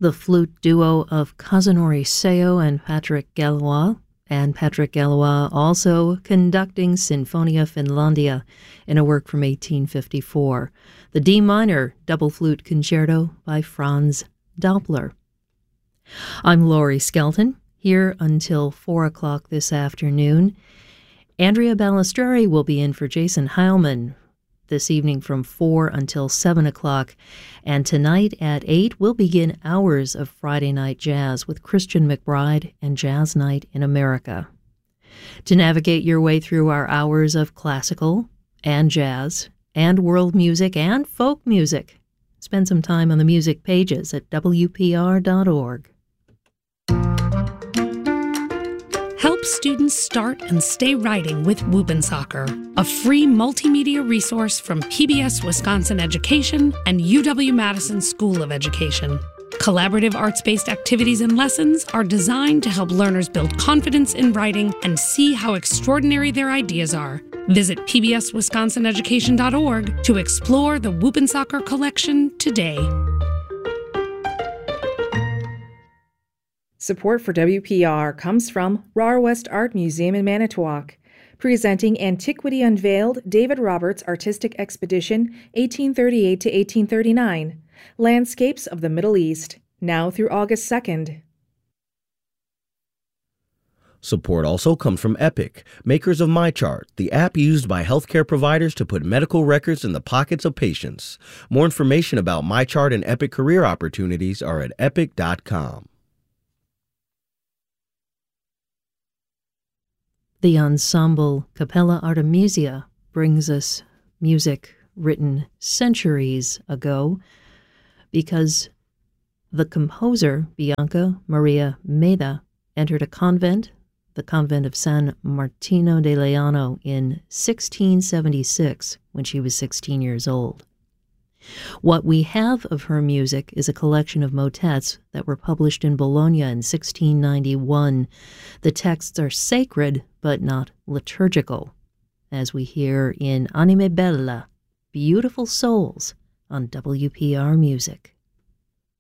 The flute duo of Kazunori Seo and Patrick Gallois also conducting Sinfonia Finlandia in a work from 1854, the D minor double flute concerto by Franz Doppler. I'm Laurie Skelton, here until 4 o'clock this afternoon. Andrea Balistreri will be in for Jason Heilman this evening from 4 until 7 o'clock. And tonight at 8, we'll begin hours of Friday Night Jazz with Christian McBride and Jazz Night in America. To navigate your way through our hours of classical and jazz and world music and folk music, spend some time on the music pages at WPR.org. Help students start and stay writing with Whoop'N' a free multimedia resource from PBS Wisconsin Education and UW-Madison School of Education. Collaborative arts-based activities and lessons are designed to help learners build confidence in writing and see how extraordinary their ideas are. Visit pbswisconsineducation.org to explore the Whoop'N' collection today. Support for WPR comes from RAR West Art Museum in Manitowoc, presenting Antiquity Unveiled, David Roberts Artistic Expedition, 1838 to 1839, Landscapes of the Middle East, now through August 2nd. Support also comes from Epic, makers of MyChart, the app used by healthcare providers to put medical records in the pockets of patients. More information about MyChart and Epic career opportunities are at epic.com. The ensemble Capella Artemisia brings us music written centuries ago because the composer, Bianca Maria Meda, entered a convent, the convent of San Martino de Leano, in 1676 when she was 16 years old. What we have of her music is a collection of motets that were published in Bologna in 1691. The texts are sacred, but not liturgical, as we hear in Anime Bella, Beautiful Souls, on WPR Music.